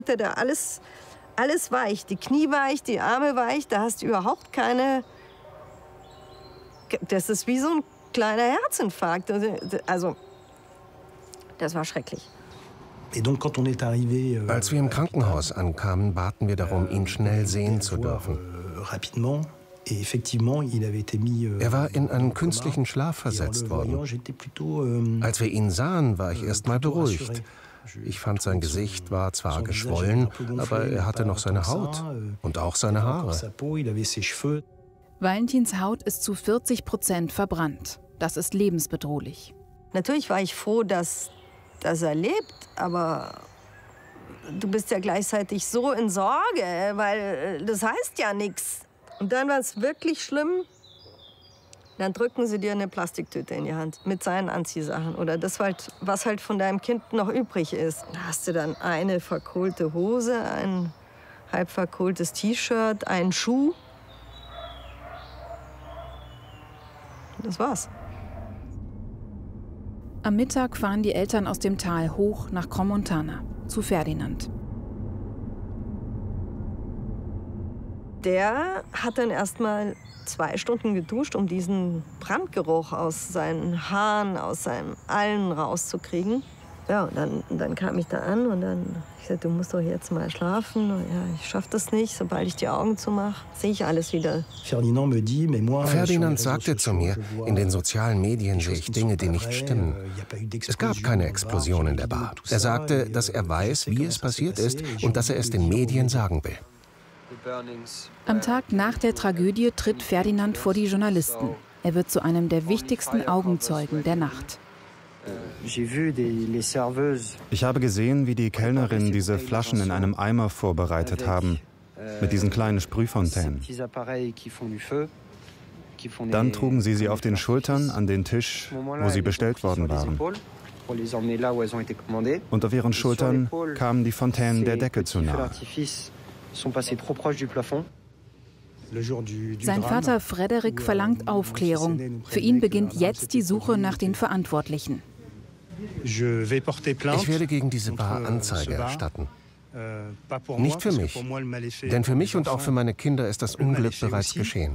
Da alles weich, die Knie weich, die Arme weich, da hast du überhaupt keine... Das ist wie so ein kleiner Herzinfarkt. Also, das war schrecklich. Als wir im Krankenhaus ankamen, baten wir darum, ihn schnell sehen zu dürfen. Er war in einen künstlichen Schlaf versetzt worden. Als wir ihn sahen, war ich erst mal beruhigt. Ich fand, sein Gesicht war zwar geschwollen, aber er hatte noch seine Haut und auch seine Haare. Valentins Haut ist zu 40% verbrannt. Das ist lebensbedrohlich. Natürlich war ich froh, dass er lebt, aber du bist ja gleichzeitig so in Sorge, weil das heißt ja nichts. Und dann war es wirklich schlimm. Dann drücken sie dir eine Plastiktüte in die Hand mit seinen Anziehsachen oder das, was halt von deinem Kind noch übrig ist. Da hast du dann eine verkohlte Hose, ein halb verkohltes T-Shirt, einen Schuh. Das war's. Am Mittag fahren die Eltern aus dem Tal hoch nach Crans-Montana, zu Ferdinand. Der hat dann erst mal 2 Stunden geduscht, um diesen Brandgeruch aus seinen Haaren, aus seinem Allen rauszukriegen. Ja, und dann kam ich da an und dann ich sagte, du musst doch jetzt mal schlafen. Und ja, ich schaff das nicht, sobald ich die Augen zumache, sehe ich alles wieder. Ferdinand sagte zu mir, in den sozialen Medien sehe ich Dinge, die nicht stimmen. Es gab keine Explosion in der Bar. Er sagte, dass er weiß, wie es passiert ist und dass er es den Medien sagen will. Am Tag nach der Tragödie tritt Ferdinand vor die Journalisten. Er wird zu einem der wichtigsten Augenzeugen der Nacht. Ich habe gesehen, wie die Kellnerinnen diese Flaschen in einem Eimer vorbereitet haben, mit diesen kleinen Sprühfontänen. Dann trugen sie auf den Schultern an den Tisch, wo sie bestellt worden waren. Und auf ihren Schultern kamen die Fontänen der Decke zu nahe. Sein Vater Frédéric verlangt Aufklärung. Für ihn beginnt jetzt die Suche nach den Verantwortlichen. Ich werde gegen diese Bar Anzeige erstatten. Nicht für mich, denn für mich und auch für meine Kinder ist das Unglück bereits geschehen.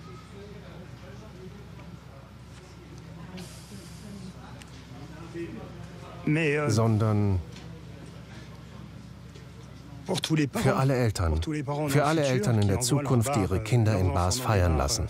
Sondern für alle Eltern in der Zukunft, die ihre Kinder in Bars feiern lassen.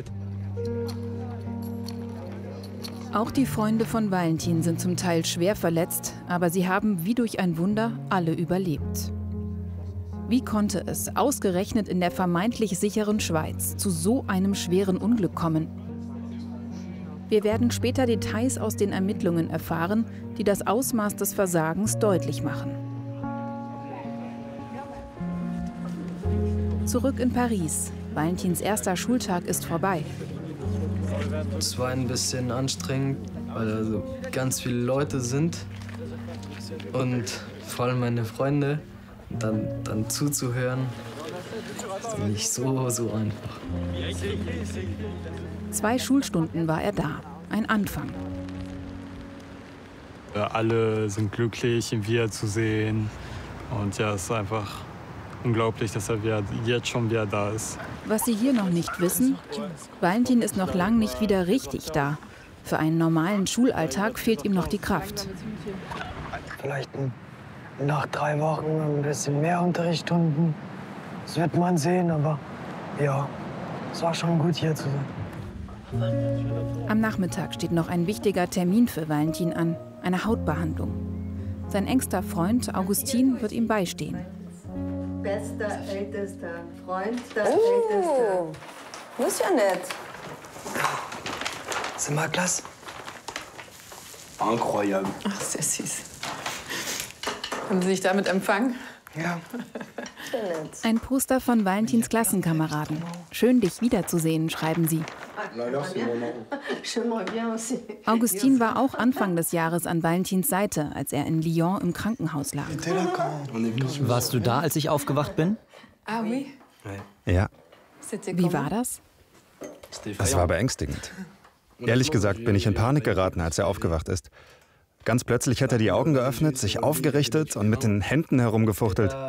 Auch die Freunde von Valentin sind zum Teil schwer verletzt, aber sie haben wie durch ein Wunder alle überlebt. Wie konnte es ausgerechnet in der vermeintlich sicheren Schweiz zu so einem schweren Unglück kommen? Wir werden später Details aus den Ermittlungen erfahren, die das Ausmaß des Versagens deutlich machen. Zurück in Paris. Valentins erster Schultag ist vorbei. Es war ein bisschen anstrengend, weil also ganz viele Leute sind und vor allem meine Freunde. Dann zuzuhören, ist nicht so einfach. 2 Schulstunden war er da. Ein Anfang. Alle sind glücklich, ihn wiederzusehen. Und ja, es ist einfach unglaublich, dass er jetzt schon wieder da ist. Was Sie hier noch nicht wissen, Valentin ist noch lang nicht wieder richtig da. Für einen normalen Schulalltag fehlt ihm noch die Kraft. Vielleicht nach 3 Wochen ein bisschen mehr Unterrichtsstunden. Das wird man sehen, aber ja, es war schon gut hier zu sein. Am Nachmittag steht noch ein wichtiger Termin für Valentin an, eine Hautbehandlung. Sein engster Freund Augustin wird ihm beistehen. Bester, ältester Freund, der älteste. Das ist ja nett. C'est ma classe. Incroyable. Ach, sehr süß. Haben Sie sich damit empfangen? Ja. Ein Poster von Valentins Klassenkameraden. Schön, dich wiederzusehen, schreiben sie. Augustin war auch Anfang des Jahres an Valentins Seite, als er in Lyon im Krankenhaus lag. Warst du da, als ich aufgewacht bin? Ah, oui. Ja. Wie war das? Es war beängstigend. Ehrlich gesagt bin ich in Panik geraten, als er aufgewacht ist. Ganz plötzlich hat er die Augen geöffnet, sich aufgerichtet und mit den Händen herumgefuchtelt.